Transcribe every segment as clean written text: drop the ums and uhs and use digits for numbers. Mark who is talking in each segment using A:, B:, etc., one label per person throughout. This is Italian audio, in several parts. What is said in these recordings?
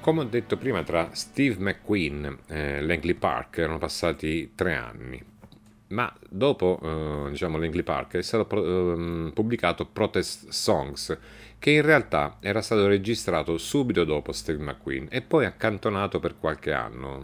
A: Come ho detto prima, tra Steve McQueen e Langley Park erano passati 3 anni, ma dopo Langley Park è stato pubblicato Protest Songs, che in realtà era stato registrato subito dopo Steve McQueen e poi accantonato per qualche anno.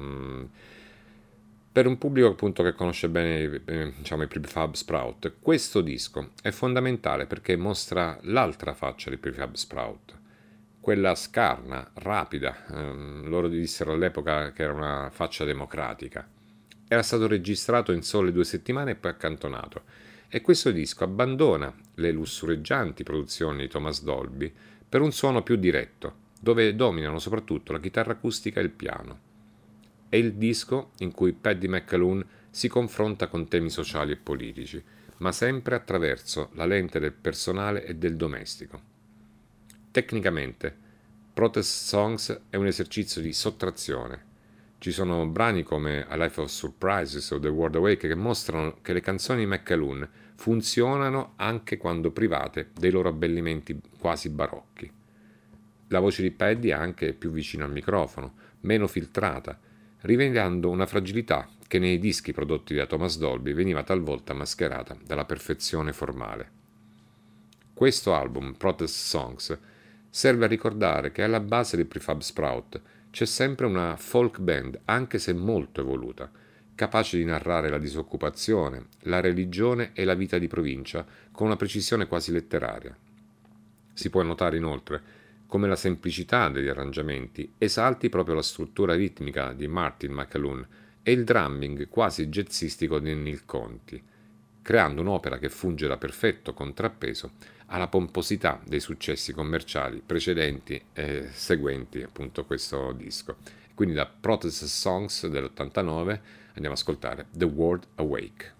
A: Per un pubblico appunto che conosce bene i Prefab Sprout, questo disco è fondamentale perché mostra l'altra faccia di Prefab Sprout, quella scarna, rapida. Loro dissero all'epoca che era una faccia democratica. Era stato registrato in sole 2 settimane e poi accantonato. E questo disco abbandona le lussureggianti produzioni di Thomas Dolby per un suono più diretto, dove dominano soprattutto la chitarra acustica e il piano. È il disco in cui Paddy McAloon si confronta con temi sociali e politici, ma sempre attraverso la lente del personale e del domestico. Tecnicamente, Protest Songs è un esercizio di sottrazione. Ci sono brani come A Life of Surprises o The World Awake che mostrano che le canzoni di McAloon funzionano anche quando private dei loro abbellimenti quasi barocchi. La voce di Paddy è anche più vicina al microfono, meno filtrata, rivelando una fragilità che nei dischi prodotti da Thomas Dolby veniva talvolta mascherata dalla perfezione formale. Questo album, Protest Songs, serve a ricordare che alla base di Prefab Sprout c'è sempre una folk band, anche se molto evoluta, capace di narrare la disoccupazione, la religione e la vita di provincia con una precisione quasi letteraria. Si può notare inoltre come la semplicità degli arrangiamenti esalti proprio la struttura ritmica di Martin McAloon e il drumming quasi jazzistico di Neil Conti, creando un'opera che funge da perfetto contrappeso alla pomposità dei successi commerciali precedenti e seguenti appunto questo disco. Quindi da Protest Songs dell'89 andiamo ad ascoltare The World Awake.